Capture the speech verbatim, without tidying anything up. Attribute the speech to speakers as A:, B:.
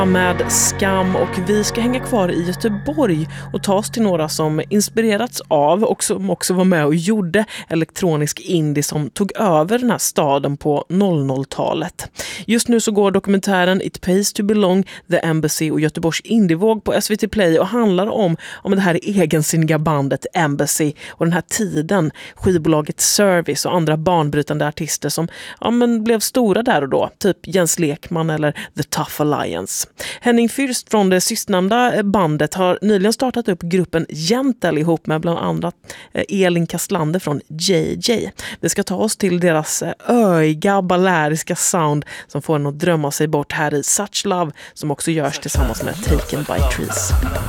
A: Med Skam, och vi ska hänga kvar i Göteborg och ta oss till några som inspirerats av och som också var med och gjorde elektronisk indie som tog över den här staden på noll noll-talet. Just nu så går dokumentären It Pays to Belong, The Embassy och Göteborgs indievåg på S V T Play och handlar om, om det här egensinniga bandet Embassy och den här tiden, skivbolaget Service och andra banbrytande artister som ja, men blev stora där och då, typ Jens Lekman eller The Tough Alliance. Henning Fürst från det sistnämnda bandet har nyligen startat upp gruppen Gentle ihop med bland annat Elin Kastlander från J J. Vi ska ta oss till deras öiga, baläriska sound som får en att drömma sig bort här i Such Love, som också görs tillsammans med Taken by Trees.